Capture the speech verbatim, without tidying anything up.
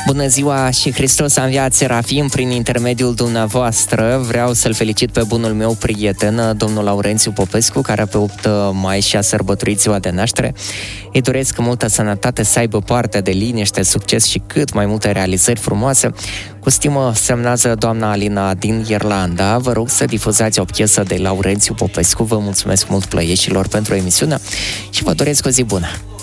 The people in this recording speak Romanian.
Bună ziua și Hristos a înviat, Serafim, prin intermediul dumneavoastră. Vreau să-l felicit pe bunul meu prieten, domnul Laurențiu Popescu, care pe opt mai și-a sărbătorit ziua de naștere. Îi doresc multă sănătate, să aibă parte de liniște, succes și cât mai multe realizări frumoase. Cu stimă, semnează doamna Alina din Irlanda. Vă rog să difuzați o piesă de Laurențiu Popescu. Vă mulțumesc mult, plăieșilor, pentru emisiune și vă doresc o zi bună.